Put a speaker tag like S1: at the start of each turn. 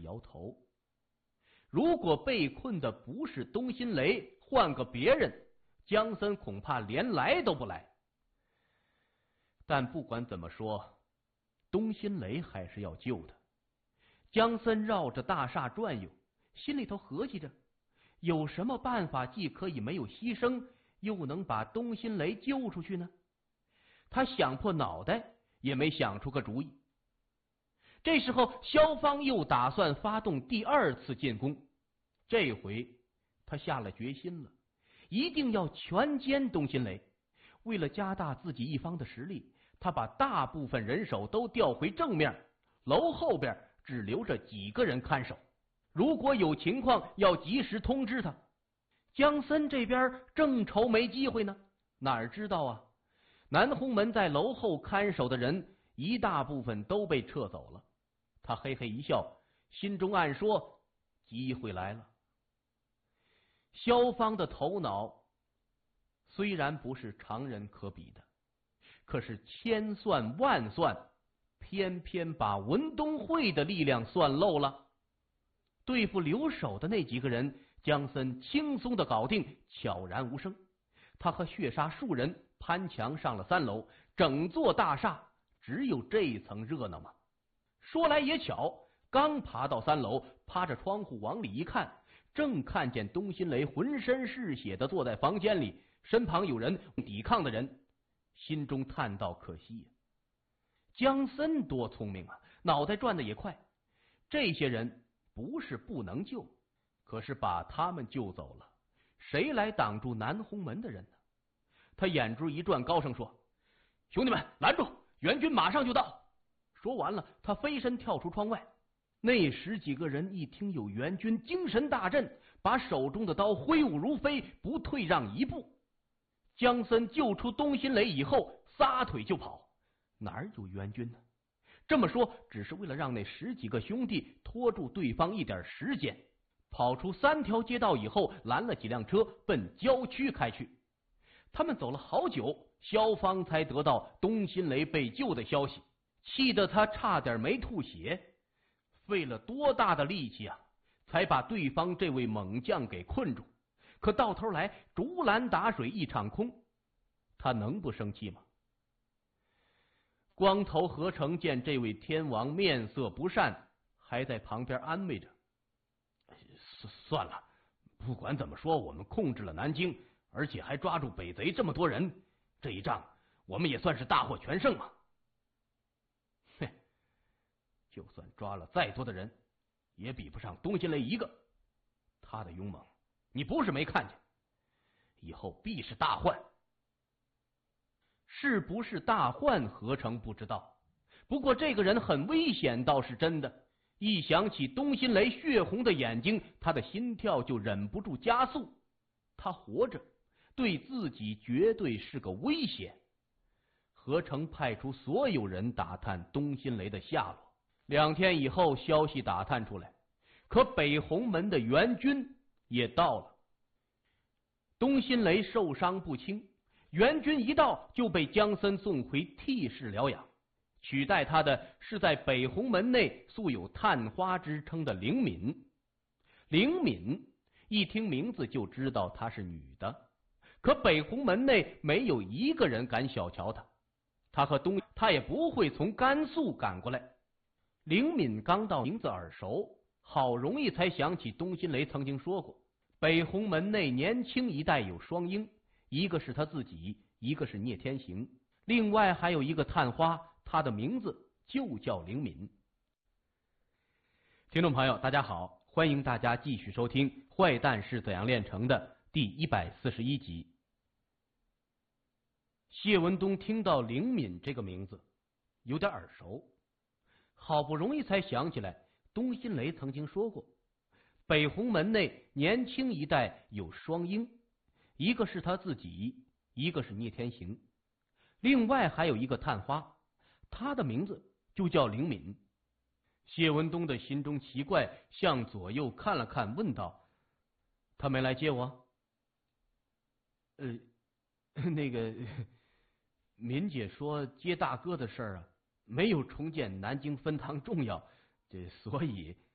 S1: 摇头。如果被困的不是东辛雷，换个别人，江森恐怕连来都不来。但不管怎么说，东辛雷还是要救的。江森绕着大厦转悠，心里头合计着，有什么办法既可以没有牺牲，又能把东辛雷救出去呢？他想破脑袋也没想出个主意。这时候萧芳又打算发动第二次进攻，这回他下了决心了，一定要全歼东辛雷。为了加大自己一方的实力，他把大部分人手都调回正面，楼后边只留着几个人看守，如果有情况要及时通知他。江森这边正愁没机会呢，哪知道啊，南红门在楼后看守的人一大部分都被撤走了。他嘿嘿一笑，心中暗说，机会来了。萧芳的头脑虽然不是常人可比的，可是千算万算，偏偏把文东会的力量算漏了。对付留守的那几个人，江森轻松的搞定，悄然无声。他和血杀数人攀墙上了3楼，整座大厦只有这一层热闹吗？说来也巧，刚爬到3楼，趴着窗户往里一看，正看见东辛雷浑身是血的坐在房间里，身旁有人抵抗的人，心中叹道可惜呀。江森多聪明啊，脑袋转得也快。这些人不是不能救，可是把他们救走了，谁来挡住南红门的人呢？他眼珠一转，高声说，兄弟们拦住，援军马上就到。说完了，他飞身跳出窗外。那10几个人一听有援军，精神大振，把手中的刀挥舞如飞，不退让一步。江森救出东辛雷以后，撒腿就跑。哪有援军呢？这么说只是为了让那10几个兄弟拖住对方一点时间。跑出3条街道以后，拦了几辆车奔郊区开去。他们走了好久，萧芳才得到东辛雷被救的消息，气得他差点没吐血。费了多大的力气啊，才把对方这位猛将给困住，可到头来竹篮打水一场空，他能不生气吗？光头何成见这位天王面色不善，还在旁边安慰着，算了，不管怎么说，我们控制了南京，而且还抓住北贼这么多人，这一仗我们也算是大获全胜嘛。嘿，就算抓了再多的人，也比不上东辛雷一个。他的勇猛你不是没看见，以后必是大患。是不是大患何成不知道，不过这个人很危险倒是真的。一想起东辛雷血红的眼睛，他的心跳就忍不住加速。他活着对自己绝对是个危险。何成派出所有人打探东辛雷的下落。2天以后，消息打探出来，可北红门的援军也到了。东辛雷受伤不轻，援军一到就被江森送回替氏疗养，取代他的是在北红门内素有探花之称的灵敏。灵敏一听名字就知道她是女的，可北红门内没有一个人敢小瞧她。他也不会从甘肃赶过来。灵敏刚到，名字耳熟，好容易才想起东辛雷曾经说过，北红门内年轻一代有双英，一个是他自己，一个是聂天行，另外还有一个探花，他的名字就叫灵敏。听众朋友大家好，欢迎大家继续收听《坏蛋是怎样炼成的》第141集。谢文东听到灵敏这个名字有点耳熟，好不容易才想起来东辛雷曾经说过，北红门内年轻一代有双英，一个是他自己，一个是聂天行，另外还有一个探花，他的名字就叫灵敏。谢文东的心中奇怪，向左右看了看，问道，他没来接我？那个敏姐说接大哥的事儿啊，没有重建南京分堂重要，所以